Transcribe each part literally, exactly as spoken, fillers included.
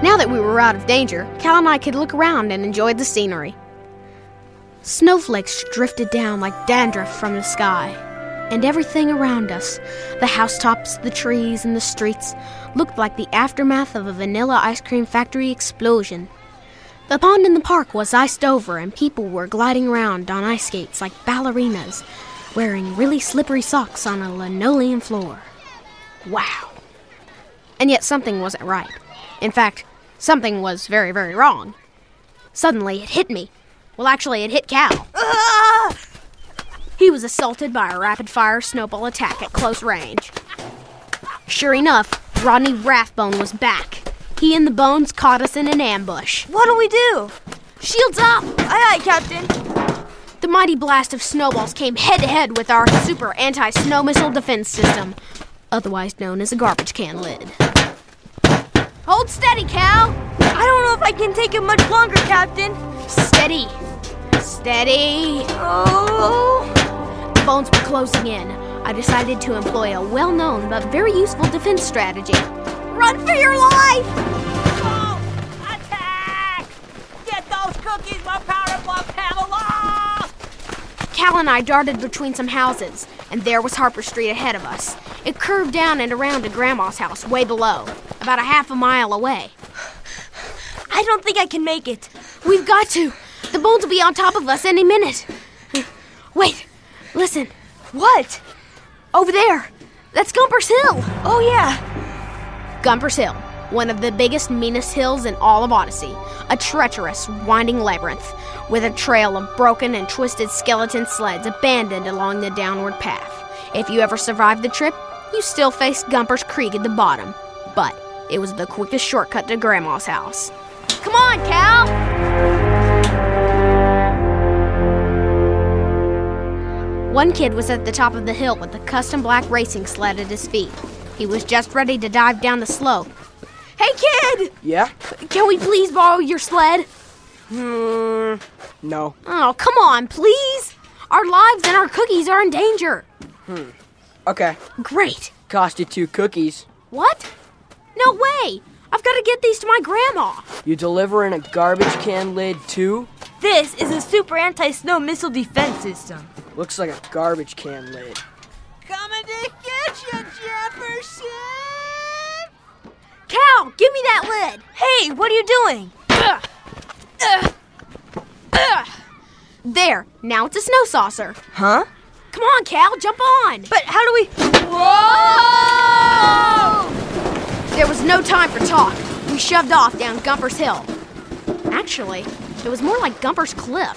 Now that we were out of danger, Cal and I could look around and enjoy the scenery. Snowflakes drifted down like dandruff from the sky, and everything around us, the housetops, the trees, and the streets, looked like the aftermath of a vanilla ice cream factory explosion. The pond in the park was iced over, and people were gliding around on ice skates like ballerinas, wearing really slippery socks on a linoleum floor. Wow. And yet something wasn't right. In fact, something was very, very wrong. Suddenly, it hit me. Well, actually, it hit Cal. Ah! He was assaulted by a rapid-fire snowball attack at close range. Sure enough, Rodney Rathbone was back. He and the Bones caught us in an ambush. What do we do? Shields up! Aye, aye, Captain. The mighty blast of snowballs came head-to-head with our super anti-snow missile defense system, otherwise known as a garbage can lid. Hold steady, Cal! I don't know if I can take it much longer, Captain. Steady. Steady. Oh. The Bones were closing in. I decided to employ a well-known but very useful defense strategy. Run for your life! Oh, attack! Get those cookies, my powder puff Pamela! Cal and I darted between some houses, and there was Harper Street ahead of us. It curved down and around to Grandma's house way below, about a half a mile away. I don't think I can make it. We've got to. The Bones will be on top of us any minute. Wait, listen. What? Over there. That's Gumper's Hill. Oh, yeah. Gumper's Hill, one of the biggest, meanest hills in all of Odyssey. A treacherous, winding labyrinth with a trail of broken and twisted skeleton sleds abandoned along the downward path. If you ever survived the trip, you still faced Gumper's Creek at the bottom. But it was the quickest shortcut to Grandma's house. Come on, Cal! One kid was at the top of the hill with a custom black racing sled at his feet. He was just ready to dive down the slope. Hey, kid! Yeah? Can we please borrow your sled? Hmm. No. Oh, come on, please! Our lives and our cookies are in danger. Hmm. Okay. Great. Cost you two cookies. What? No way! I've got to get these to my grandma. You delivering a garbage can lid too? This is a super anti-snow missile defense system. Looks like a garbage can lid. Coming to get you, Jefferson! Cal, give me that lid! Hey, what are you doing? Ugh. Ugh. Ugh. There, now it's a snow saucer. Huh? Come on, Cal, jump on! But how do we... Whoa! There was no time for talk. We shoved off down Gumper's Hill. Actually, it was more like Gumper's Cliff.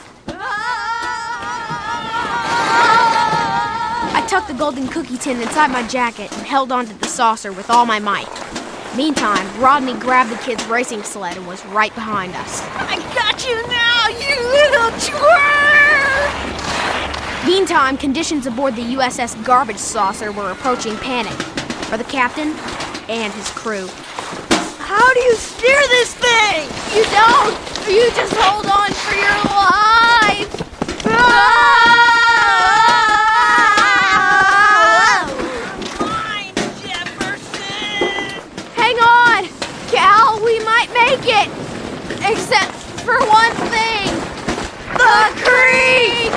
I tucked the golden cookie tin inside my jacket and held onto the saucer with all my might. Meantime, Rodney grabbed the kid's racing sled and was right behind us. I got you now, you little twerp! Meantime, conditions aboard the U S S Garbage Saucer were approaching panic for the captain and his crew. How do you steer this thing? You don't! You just hold on for your life! Mine, Jefferson! Hang on! Cal, we might make it! Except for one thing! The creek!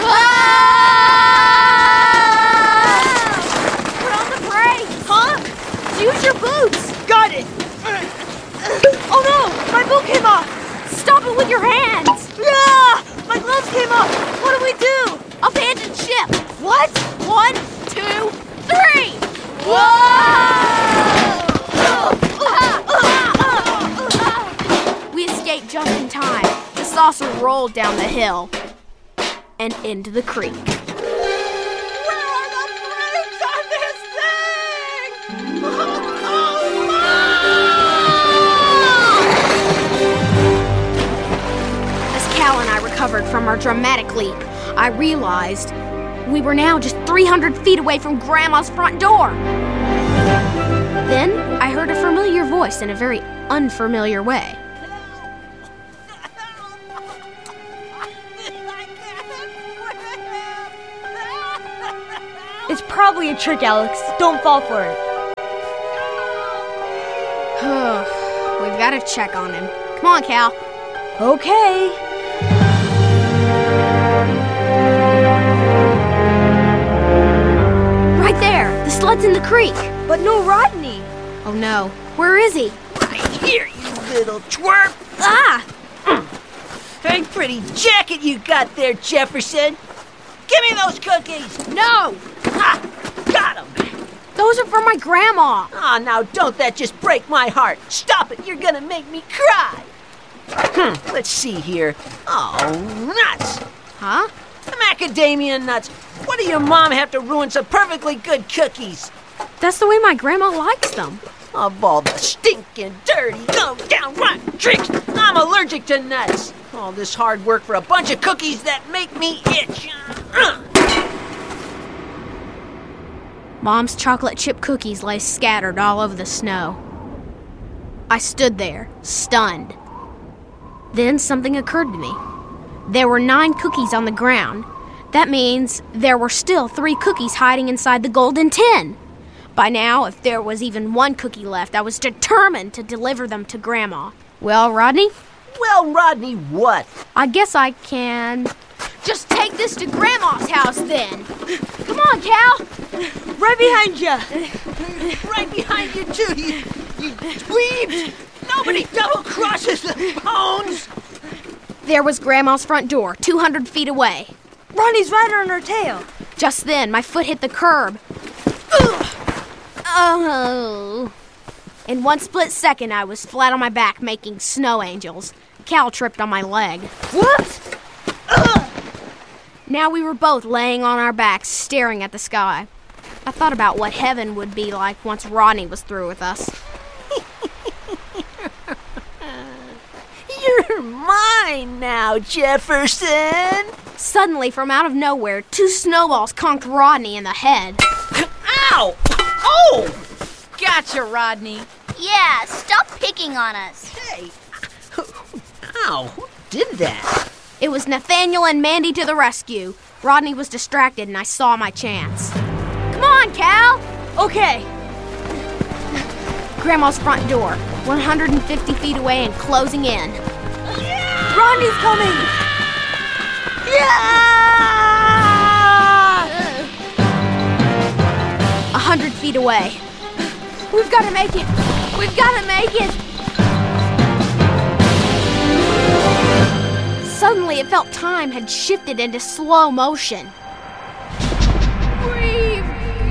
Put on the brakes! Huh? Use your boots! Got it! Oh no! My boot came off! Stop it with your hands! Ah! My gloves came off! What do we do? Abandon ship! What? One, two, three! We escaped just in time. The saucer rolled down the hill and into the creek. Where are the brakes on this thing? Oh, As Cal and I recovered from our dramatic leap, I realized we were now just three hundred feet away from Grandma's front door. Then I heard a familiar voice in a very unfamiliar way. It's probably a trick, Alex. Don't fall for it. We've got to check on him. Come on, Cal. Okay. Right there. The sled's in the creek. But no Rodney. Oh, no. Where is he? Right here, you little twerp. Ah! Very pretty jacket you got there, Jefferson. Give me those cookies. No! Ha! Got them. Those are for my grandma. Ah, now don't that just break my heart. Stop it, you're gonna make me cry. Hmm, let's see here. Oh, nuts. Huh? The macadamia nuts. What do your mom have to ruin some perfectly good cookies? That's the way my grandma likes them. Of all the stinking, dirty, low downright tricks, I'm allergic to nuts. All this hard work for a bunch of cookies that make me itch. Uh. Mom's chocolate chip cookies lay scattered all over the snow. I stood there, stunned. Then something occurred to me. There were nine cookies on the ground. That means there were still three cookies hiding inside the golden tin. By now, if there was even one cookie left, I was determined to deliver them to Grandma. Well, Rodney? Well, Rodney, what? I guess I can just take this to Grandma's house then. Come on, Cal. Right behind you. Right behind you, too, you, you dweebs. Nobody double-crosses the bones. There was Grandma's front door, two hundred feet away. Ronnie's right on her tail. Just then, my foot hit the curb. Ugh. Oh. In one split second, I was flat on my back making snow angels. Cal tripped on my leg. Whoops! Ugh. Now we were both laying on our backs, staring at the sky. I thought about what heaven would be like once Rodney was through with us. You're mine now, Jefferson. Suddenly, from out of nowhere, two snowballs conked Rodney in the head. Ow! Oh! Gotcha, Rodney. Yeah, stop picking on us. Hey! Ow, who did that? It was Nathaniel and Mandy to the rescue. Rodney was distracted, and I saw my chance. Come on, Cal! Okay. Grandma's front door, one hundred fifty feet away and closing in. Yeah! Rodney's coming! Yeah! A hundred feet away. We've got to make it! We've got to make it! Suddenly, it felt time had shifted into slow motion.